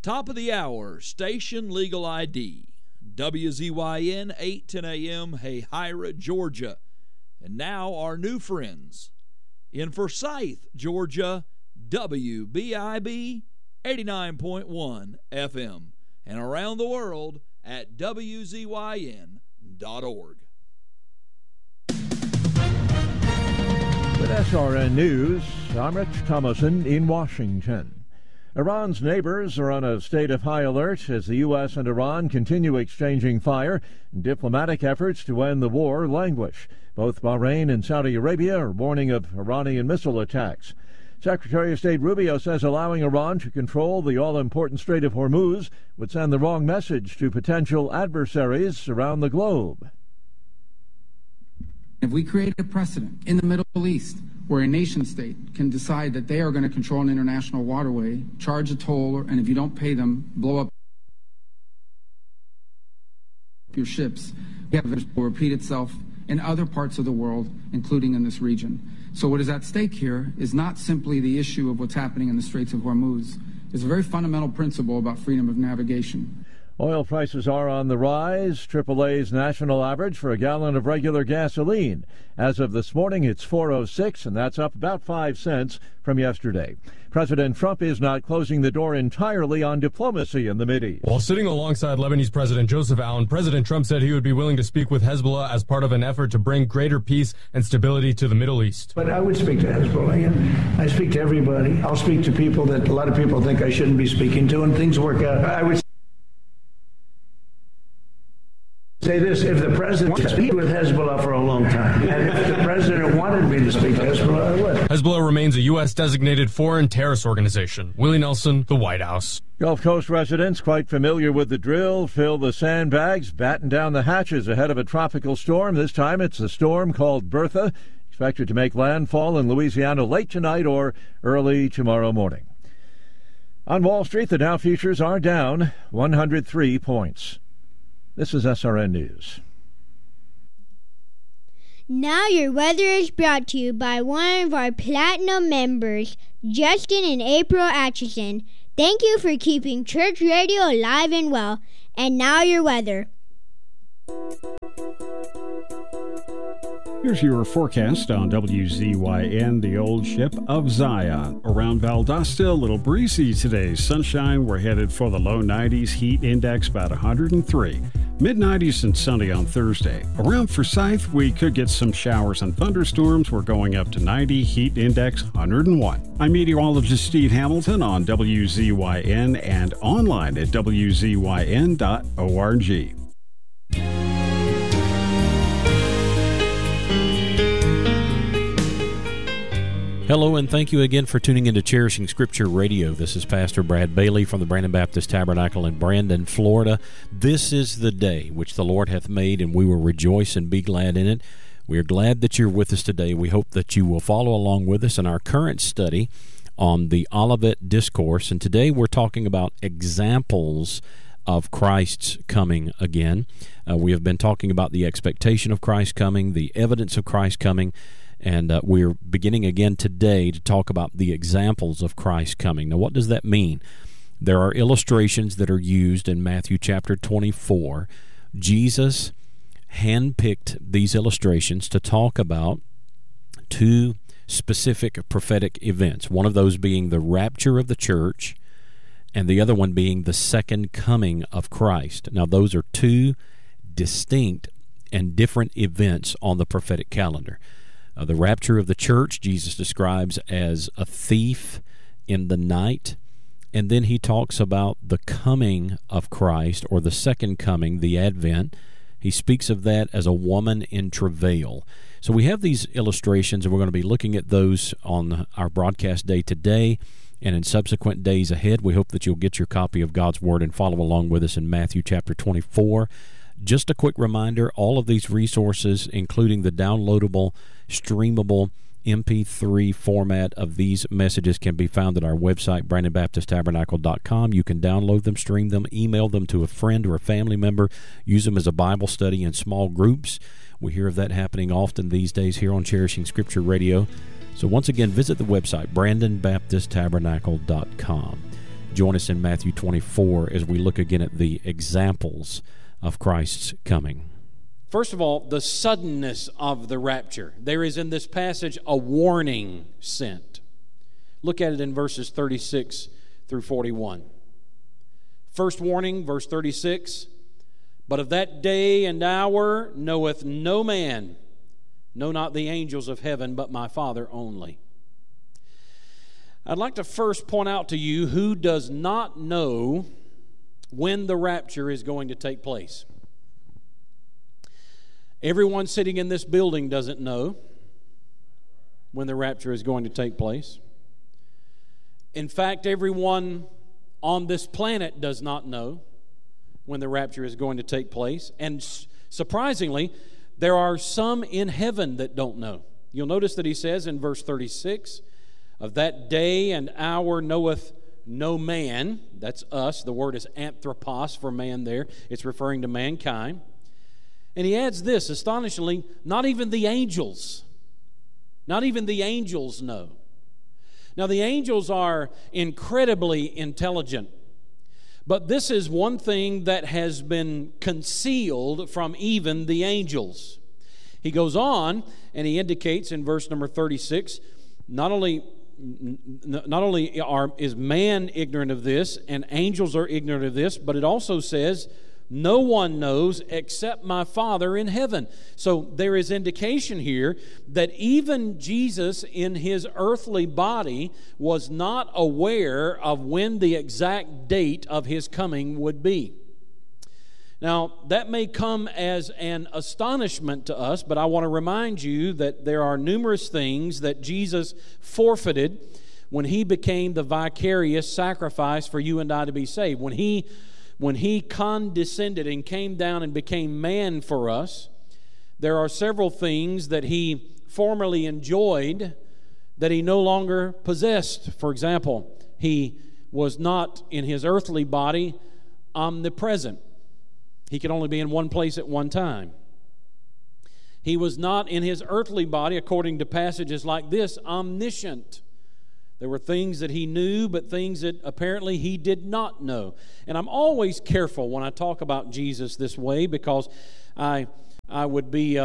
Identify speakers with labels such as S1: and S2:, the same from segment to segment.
S1: Top of the hour, Station Legal ID. WZYN 810 AM, Hahira, Georgia. And now our new friends. In Forsyth, Georgia, WBIB 89.1 FM. And around the world at WZYN.org.
S2: With SRN News, I'm Rich Thomason in Washington. Iran's neighbors are on a state of high alert as the U.S. and Iran continue exchanging fire, and diplomatic efforts to end the war languish. Both Bahrain and Saudi Arabia are warning of Iranian missile attacks. Secretary of State Rubio says allowing Iran to control the all-important Strait of Hormuz would send the wrong message to potential adversaries around the globe.
S3: If we create a precedent in the Middle East where a nation state can decide that they are going to control an international waterway, charge a toll, and if you don't pay them, blow up your ships, it will repeat itself in other parts of the world, including in this region. So what is at stake here is not simply the issue of what's happening in the Straits of Hormuz. It's a very fundamental principle about freedom of navigation.
S2: Oil prices are on the rise. AAA's national average for a gallon of regular gasoline. As of this morning, it's $4.06, and that's up about 5 cents from yesterday. President Trump is not closing the door entirely on diplomacy in the Mideast.
S4: While sitting alongside Lebanese President Joseph Aoun, President Trump said he would be willing to speak with Hezbollah as part of an effort to bring greater peace and stability to the Middle East.
S5: But I would speak to Hezbollah, and I speak to everybody. I'll speak to people that a lot of people think I shouldn't be speaking to, and things work out. I would say this, if the president wanted to speak with Hezbollah for a long time, and if the president wanted me to speak to Hezbollah, I would.
S4: Hezbollah remains a U.S.-designated foreign terrorist organization. Willie Nelson, the White House.
S2: Gulf Coast residents, quite familiar with the drill, fill the sandbags, batten down the hatches ahead of a tropical storm. This time it's a storm called Bertha, expected to make landfall in Louisiana late tonight or early tomorrow morning. On Wall Street, the Dow futures are down 103 points. This is SRN News.
S6: Now your weather is brought to you by one of our Platinum members, Justin and April Atchison. Thank you for keeping church radio alive and well. And now your weather.
S7: Here's your forecast on WZYN, the old ship of Zion. Around Valdosta, a little breezy today. Sunshine, we're headed for the low 90s. Heat index about 103. Mid-90s and sunny on Thursday. Around Forsyth, we could get some showers and thunderstorms. We're going up to 90. Heat index 101. I'm meteorologist Steve Hamilton on WZYN and online at WZYN.org.
S8: Hello, and thank you again for tuning into Cherishing Scripture Radio. This is Pastor Brad Bailey from the Brandon Baptist Tabernacle in Brandon, Florida. This is the day which the Lord hath made, and we will rejoice and be glad in it. We are glad that you're with us today. We hope that you will follow along with us in our current study on the Olivet Discourse, and today we're talking about examples of Christ's coming again. We have been talking about the expectation of Christ coming, the evidence of Christ coming, and we're beginning again today to talk about the examples of Christ coming. Now, what does that mean? There are illustrations that are used in Matthew chapter 24. Jesus handpicked these illustrations to talk about two specific prophetic events, one of those being the rapture of the church, and the other one being the second coming of Christ. Now, those are two distinct and different events on the prophetic calendar. The rapture of the church, Jesus describes as a thief in the night, and then he talks about the coming of Christ, or the second coming, the Advent. He speaks of that as a woman in travail. So we have these illustrations, and we're going to be looking at those on our broadcast day today and in subsequent days ahead. We hope that you'll get your copy of God's Word and follow along with us in Matthew chapter 24. Just a quick reminder, all of these resources, including the downloadable, streamable MP3 format of these messages, can be found at our website, BrandonBaptistTabernacle.com. You can download them, stream them, email them to a friend or a family member, use them as a Bible study in small groups. We hear of that happening often these days here on Cherishing Scripture Radio. So once again, visit the website, BrandonBaptistTabernacle.com. join us in Matthew 24 as we look again at the examples of Christ's coming.
S9: First of all, the suddenness of the rapture. There is in this passage a warning sent. Look at it in verses 36 through 41. First warning, verse 36, "But of that day and hour knoweth no man, no, not the angels of heaven, but my Father only." I'd like to first point out to you who does not know when the rapture is going to take place. Everyone sitting in this building doesn't know when the rapture is going to take place. In fact, everyone on this planet does not know when the rapture is going to take place. And surprisingly, there are some in heaven that don't know. You'll notice that he says in verse 36, "Of that day and hour knoweth no man." That's us. The word is anthropos for man there. It's referring to mankind. And he adds this, astonishingly, not even the angels. Not even the angels know. Now, the angels are incredibly intelligent. But this is one thing that has been concealed from even the angels. He goes on and he indicates in verse number 36, not only is man ignorant of this and angels are ignorant of this, but it also says, "No one knows except my Father in heaven." So there is indication here that even Jesus in his earthly body was not aware of when the exact date of his coming would be. Now, that may come as an astonishment to us, but I want to remind you that there are numerous things that Jesus forfeited when he became the vicarious sacrifice for you and I to be saved. When he condescended and came down and became man for us, there are several things that he formerly enjoyed that he no longer possessed. For example, he was not in his earthly body omnipresent. He could only be in one place at one time. He was not in his earthly body, according to passages like this, omniscient. There were things that he knew, but things that apparently he did not know. And I'm always careful when I talk about Jesus this way, because I would be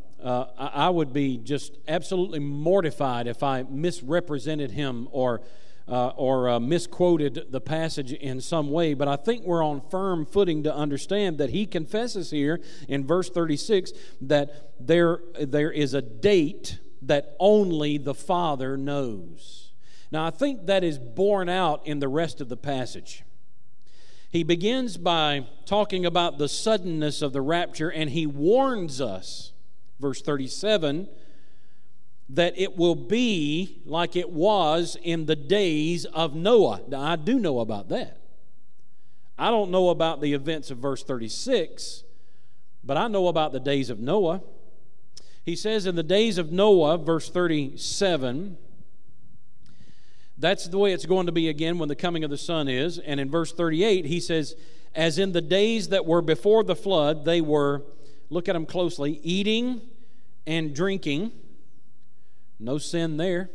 S9: just absolutely mortified if I misrepresented him or misquoted the passage in some way. But I think we're on firm footing to understand that he confesses here in verse 36 that there is a date that only the Father knows. Now, I think that is borne out in the rest of the passage. He begins by talking about the suddenness of the rapture, and he warns us, verse 37, that it will be like it was in the days of Noah. Now, I do know about that. I don't know about the events of verse 36, but I know about the days of Noah. He says in the days of Noah, verse 37, that's the way it's going to be again when the coming of the Son is. And in verse 38, he says, "As in the days that were before the flood, they were," look at them closely, "eating and drinking," no sin there,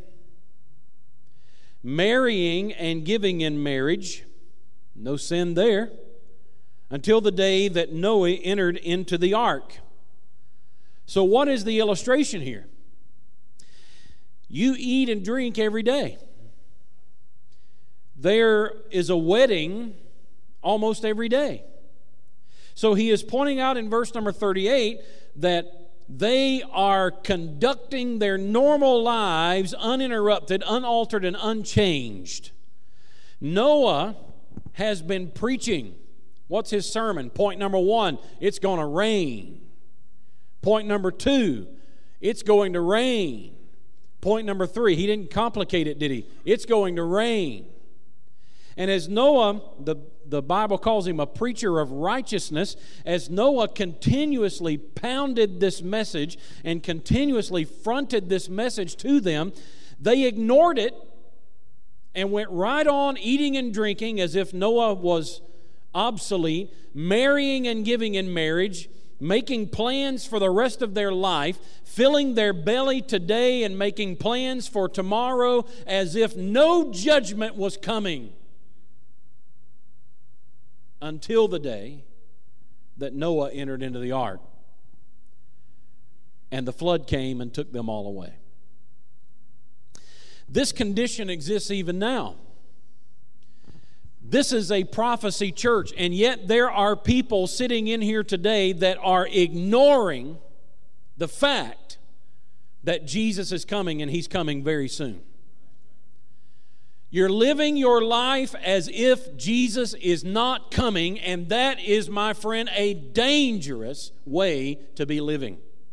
S9: "marrying and giving in marriage," no sin there, "until the day that Noah entered into the ark." So what is the illustration here? You eat and drink every day. There is a wedding almost every day. So he is pointing out in verse number 38 that they are conducting their normal lives uninterrupted, unaltered, and unchanged. Noah has been preaching. What's his sermon? Point number 1, it's going to rain. Point number 2, it's going to rain. Point number 3, he didn't complicate it, did he? It's going to rain. And as Noah, the Bible calls him a preacher of righteousness, as Noah continuously pounded this message and continuously fronted this message to them, they ignored it and went right on eating and drinking as if Noah was obsolete, marrying and giving in marriage, making plans for the rest of their life, filling their belly today and making plans for tomorrow as if no judgment was coming. until the day that Noah entered into the ark, and the flood came and took them all away. This condition exists even now. This is a prophecy church, and yet there are people sitting in here today that are ignoring the fact that Jesus is coming, and He's coming very soon. You're living your life as if Jesus is not coming, and that is, my friend, a dangerous way to be living.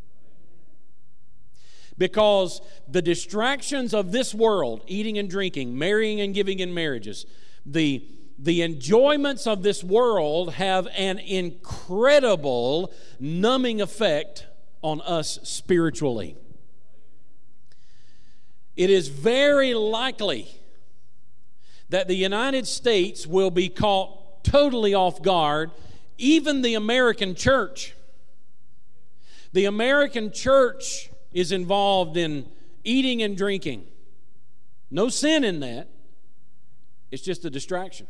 S9: Because the distractions of this world, eating and drinking, marrying and giving in marriages, the enjoyments of this world have an incredible numbing effect on us spiritually. It is very likely that the United States will be caught totally off guard, even the American church. The American church is involved in eating and drinking. No sin in that. It's just a distraction.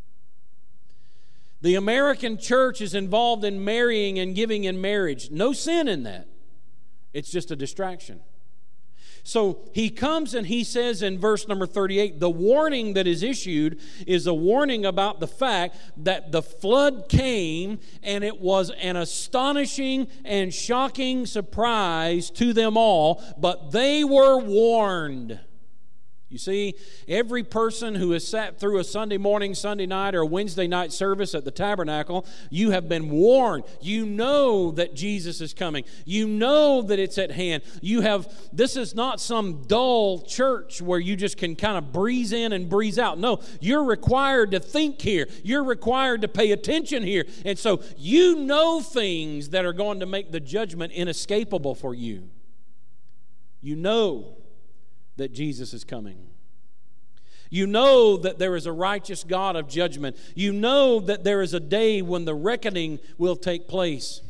S9: The American church is involved in marrying and giving in marriage. No sin in that. It's just a distraction. So he comes and he says in verse number 38, the warning that is issued is a warning about the fact that the flood came, and it was an astonishing and shocking surprise to them all, but they were warned. You see, every person who has sat through a Sunday morning, Sunday night, or Wednesday night service at the tabernacle, you have been warned. You know that Jesus is coming. You know that it's at hand. This is not some dull church where you just can kind of breeze in and breeze out. No, you're required to think here. You're required to pay attention here. And so you know things that are going to make the judgment inescapable for you. You know that Jesus is coming. You know that there is a righteous God of judgment. You know that there is a day when the reckoning will take place.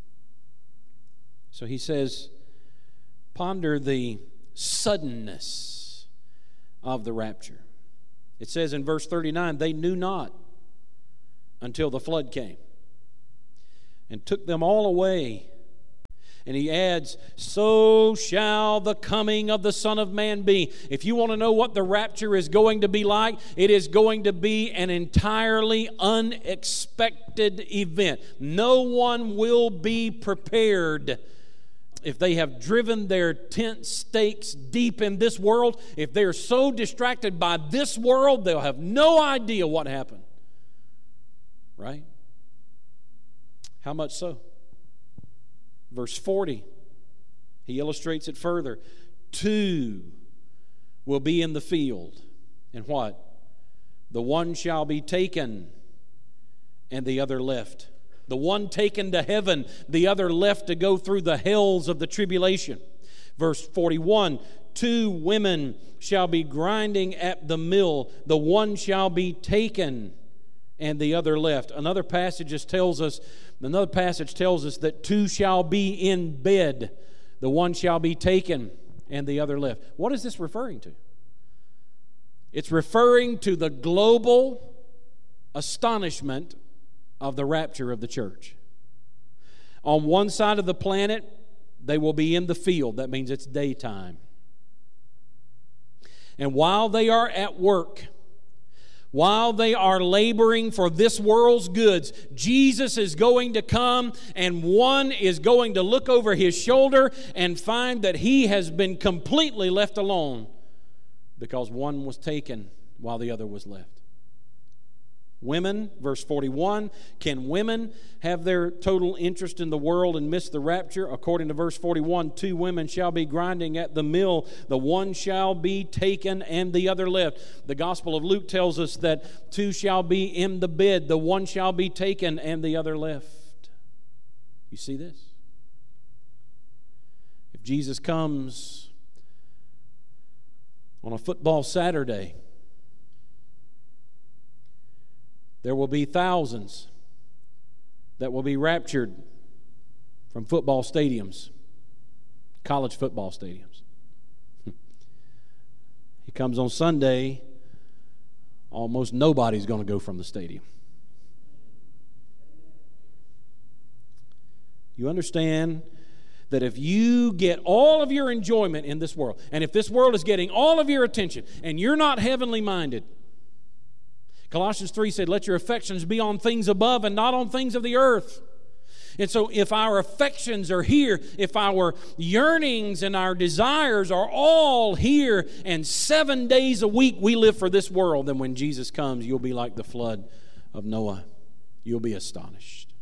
S9: So he says, ponder the suddenness of the rapture. It says in verse 39, they knew not until the flood came and took them all away. And he adds, so shall the coming of the Son of Man be. If you want to know what the rapture is going to be like, it is going to be an entirely unexpected event. No one will be prepared. If they have driven their tent stakes deep in this world, if they're so distracted by this world, they'll have no idea what happened. Right? How much so? Verse 40, he illustrates it further. Two will be in the field. And what? The one shall be taken, and the other left. The one taken to heaven, the other left to go through the hells of the tribulation. Verse 41, two women shall be grinding at the mill. The one shall be taken, and the other left. Another passage tells us that two shall be in bed. The one shall be taken, and the other left. What is this referring to? It's referring to the global astonishment of the rapture of the church. On one side of the planet, they will be in the field. That means it's daytime. And while they are at work, while they are laboring for this world's goods, Jesus is going to come, and one is going to look over his shoulder and find that he has been completely left alone because one was taken while the other was left. Women, verse 41, can women have their total interest in the world and miss the rapture? According to verse 41, two women shall be grinding at the mill. The one shall be taken and the other left. The Gospel of Luke tells us that two shall be in the bed. The one shall be taken and the other left. You see this? If Jesus comes on a football Saturday, there will be thousands that will be raptured from football stadiums, college football stadiums. He comes on Sunday, almost nobody's going to go from the stadium. You understand that if you get all of your enjoyment in this world, and if this world is getting all of your attention, and you're not heavenly minded, Colossians 3 said, let your affections be on things above and not on things of the earth. And so if our affections are here, if our yearnings and our desires are all here, and 7 days a week we live for this world, then when Jesus comes, you'll be like the flood of Noah. You'll be astonished.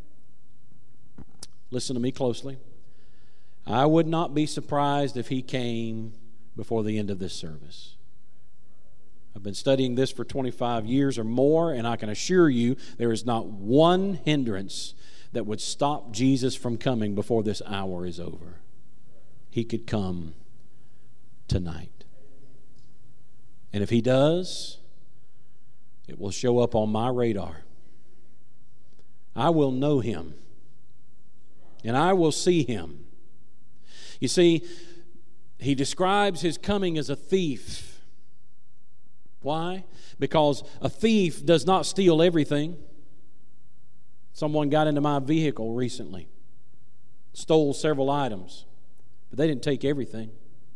S9: Listen to me closely. I would not be surprised if he came before the end of this service. I've been studying this for 25 years or more, and I can assure you there is not one hindrance that would stop Jesus from coming before this hour is over. He could come tonight. And if he does, it will show up on my radar. I will know him, and I will see him. You see, he describes his coming as a thief. Why? Because a thief does not steal everything. Someone got into my vehicle recently, stole several items, but they didn't take everything.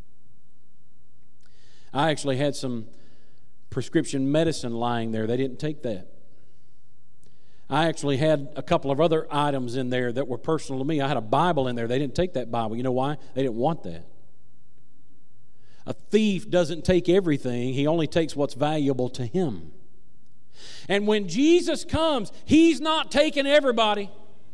S9: I actually had some prescription medicine lying there. They didn't take that. I actually had a couple of other items in there that were personal to me. I had a Bible in there. They didn't take that Bible. You know why? They didn't want that. A thief doesn't take everything. He only takes what's valuable to him. And when Jesus comes, he's not taking everybody.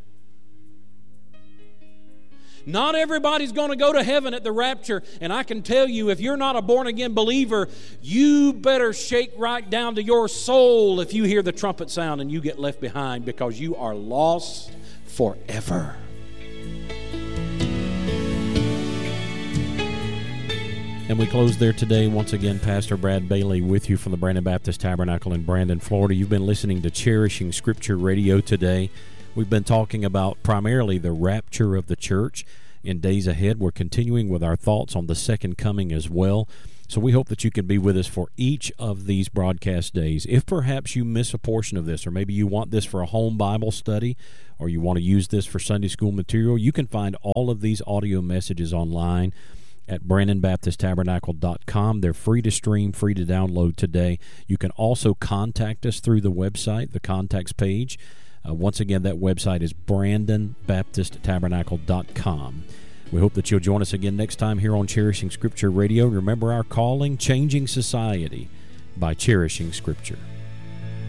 S9: Not everybody's going to go to heaven at the rapture. And I can tell you, if you're not a born-again believer, you better shake right down to your soul if you hear the trumpet sound and you get left behind, because you are lost forever.
S8: And we close there today. Once again, Pastor Brad Bailey with you from the Brandon Baptist Tabernacle in Brandon, Florida. You've been listening to Cherishing Scripture Radio today. We've been talking about primarily the rapture of the church. In days ahead, we're continuing with our thoughts on the second coming as well. So we hope that you can be with us for each of these broadcast days. If perhaps you miss a portion of this, or maybe you want this for a home Bible study, or you want to use this for Sunday school material, you can find all of these audio messages online at BrandonBaptistTabernacle.com. They're free to stream, free to download today. You can also contact us through the website, the contacts page. Once again, that website is BrandonBaptistTabernacle.com. We hope that you'll join us again next time here on Cherishing Scripture Radio. Remember our calling, changing society by cherishing Scripture.